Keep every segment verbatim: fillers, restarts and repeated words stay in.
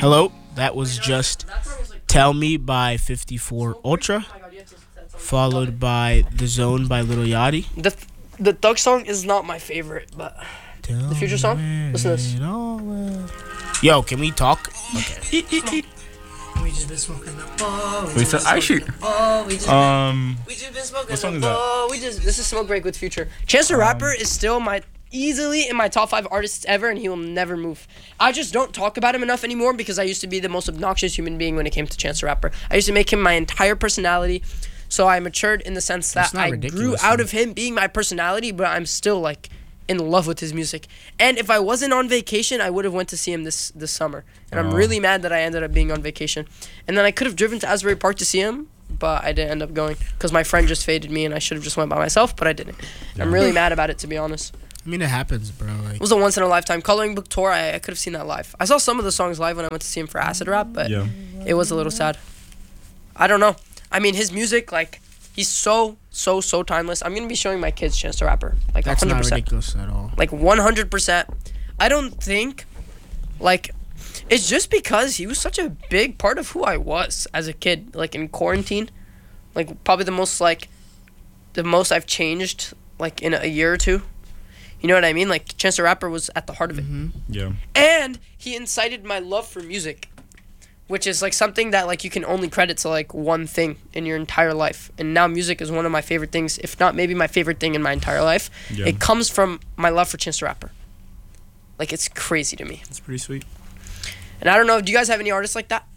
Hello, that was just Tell Me by fifty-four Ultra, followed by The Zone by Lil Yachty. The the Thug song is not my favorite, but Tell the Future song? Listen to this. it all. Yo, can we talk? Okay. We just been smoking the ball. Wait, so actually, Oh, we just um, we just been smoking what song the is that? Oh, we just this is Smoke Break with Future. Chance the Rapper is still my easily in my top five artists ever, and he will never move. I just don't talk about him enough anymore because I used to be the most obnoxious human being when it came to Chance the Rapper. I used to make him my entire personality, so I matured in the sense that That's not I grew ridiculous, out though. of him being my personality, but I'm still like in love with his music. And if I wasn't on vacation, I would have went to see him this this summer. And I'm Oh. really mad that I ended up being on vacation. And then I could have driven to Asbury Park to see him, but I didn't end up going because my friend just faded me, and I should have just went by myself, but I didn't. I'm really mad about it, to be honest. I mean, it happens, bro. Like, It was a once in a lifetime coloring book tour. I, I could have seen that live. I saw some of the songs live when I went to see him for Acid Rap, but yeah. it was a little sad. I don't know. I mean, his music, like, he's so, so, so timeless. I'm going to be showing my kids Chance the Rapper. Like, that's not one hundred percent. ridiculous at all. Like, one hundred percent. I don't think, like, it's just because he was such a big part of who I was as a kid. Like, in quarantine. Like, probably the most, like, the most I've changed, like, in a year or two. You know what I mean? Like, Chance the Rapper was at the heart of it. Mm-hmm. Yeah. And he incited my love for music, which is like something that like you can only credit to like one thing in your entire life. And now music is one of my favorite things, if not maybe my favorite thing in my entire life. Yeah. It comes from my love for Chance the Rapper. Like, it's crazy to me. That's pretty sweet. And I don't know, do you guys have any artists like that?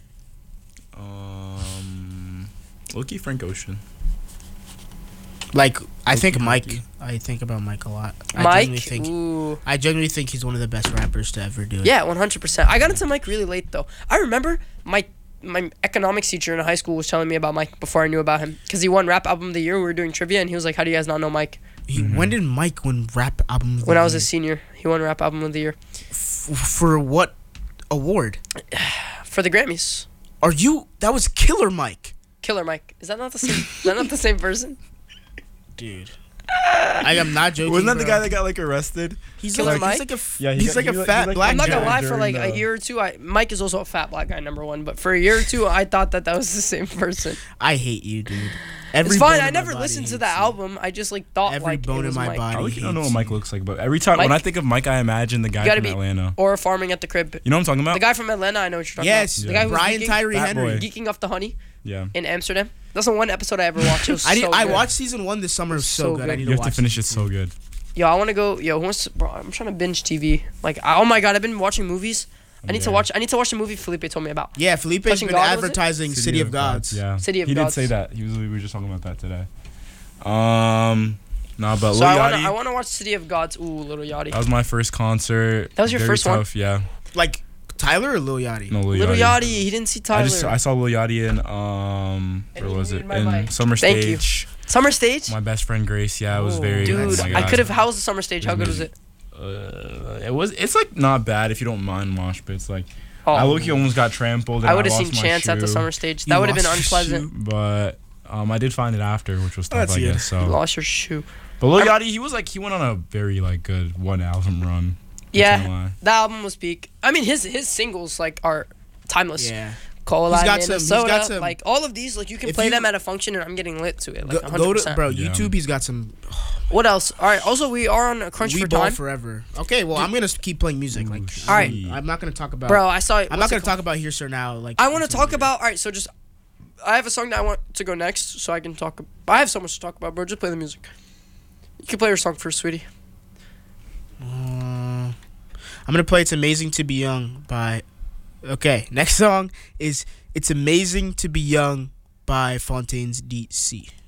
Um, Loki, Frank Ocean. Like, I think Loki, Mike. Loki. I think about Mike a lot. I genuinely Mike? think Ooh. I genuinely think he's one of the best rappers to ever do it. Yeah, one hundred percent. I got into Mike really late, though. I remember my my economics teacher in high school was telling me about Mike before I knew about him. Because he won Rap Album of the Year. We were doing trivia, and he was like, how do you guys not know Mike? He, When did Mike win rap album? of the When I was a year? senior, he won Rap Album of the Year. F- for what award? For the Grammys. Are you? That was Killer Mike, Killer Mike. Is that not the same? Is that not the same person? dude. I am not joking. Wasn't that the bro. guy that got like arrested? He's Killer like, Mike? he's like a f- Yeah, he he's got- like he a like- fat he like- black I'm not guy. gonna lie. For during like a the- year or two, I Mike is also a fat black guy, number one. But for a year or two, I thought that that was the same person. I hate you, dude. Every It's fine. bone I in my never body listened to hates that you. album. I just like thought Every like bone it in was my Mike. body. I really don't know hates what Mike you. looks like, but every time when Mike- I think of Mike, I imagine the guy gotta from be- Atlanta. Or farming at the crib. You know what I'm talking about? The guy from Atlanta. I know what you're talking Yes, about. The Yeah. guy who was Brian geeking, Tyree Fat Henry. boy. geeking off the honey Yeah. in Amsterdam. That's the one episode I ever watched. It was I, did, so I good. watched season one this summer. It was so, So good. good. I need You to have watch to finish it season so two. good. Yo, I want to go. Yo, who wants to, bro, I'm trying to binge T V. Like, I, oh my god, I've been watching movies. I need to Yeah. watch. I need to watch the movie Felipe told me about. Yeah, Felipe's Touching been God, was it? advertising City, of Gods. Yeah. City of he Gods. did say that. He was. We were just talking about that today. Um, nah, but So Lil I want to. Yachty, I want to watch City of Gods. Ooh, Little Yachty. that was my first concert. That was your Very first one? tough, Yeah. Like Tyler or Lil Yachty? No, Lil Little Yachty. Yachty. He didn't see Tyler. I just I saw Lil Yachty in um And where he was it muted my in mic. Summer Thank you. Stage. Summer Stage. My best friend Grace. Yeah, it was Oh. very. Dude, oh my I God. could have. How was the Summer Stage? How His good was music- it? Uh, it was. It's like not bad if you don't mind mosh pits. Like Oh, I look, almost got trampled. And I would have lost seen my Chance at the shoe, Summer Stage. You That would have been lost your unpleasant. but um I did find it after, which was tough. That's I good. guess You so. lost your shoe. But Lil Yachty, he was like he went on a very like good one album run. I Yeah. can't lie. That album was peak. I mean, his his singles like are timeless. Yeah. Cola, He's got some- Minnesota, he's got some- like all of these, like you can If play you- them at a function and I'm getting lit to it, like Go, one hundred go to percent. bro Yeah. YouTube. He's got some. What else? All right. Also, we are on a crunch We for ball time, forever. Okay, well I'm gonna s- keep playing music. Like, Ooh, All right. shit. I'm not gonna talk about. bro. I saw. I'm not what's gonna it talk about here sir now. Like I want to until talk later. about. All right. So just, I have a song that I want to go next, so I can talk. I have so much to talk about, bro. Just play the music. You can play your song first, sweetie. Uh, I'm gonna play "It's Amazing to Be Young" by. Okay, next song is "It's Amazing to Be Young" by Fontaines D C.